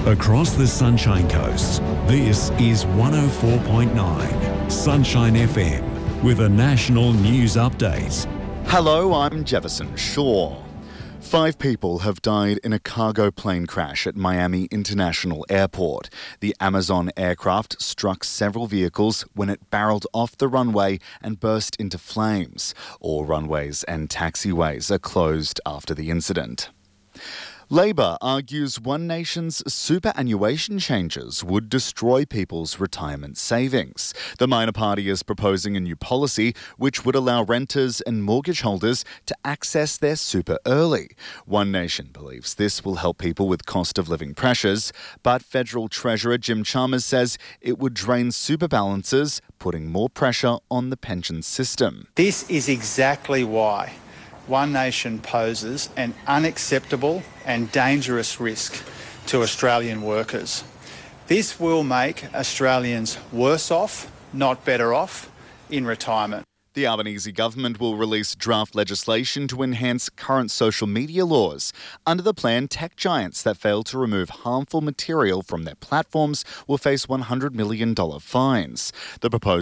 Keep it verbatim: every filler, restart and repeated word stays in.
Across the Sunshine Coast, this is one oh four point nine Sunshine F M with a national news update. Hello, I'm Jefferson Shaw. Five people have died in a cargo plane crash at Miami International Airport. The Amazon aircraft struck several vehicles when it barreled off the runway and burst into flames. All runways and taxiways are closed after the incident. Labor argues One Nation's superannuation changes would destroy people's retirement savings. The minor party is proposing a new policy which would allow renters and mortgage holders to access their super early. One Nation believes this will help people with cost of living pressures, but Federal Treasurer Jim Chalmers says it would drain super balances, putting more pressure on the pension system. This is exactly why One Nation poses an unacceptable and dangerous risk to Australian workers. This will make Australians worse off, not better off, in retirement. The Albanese government will release draft legislation to enhance current social media laws. Under the plan, tech giants that fail to remove harmful material from their platforms will face one hundred million dollars fines. The proposed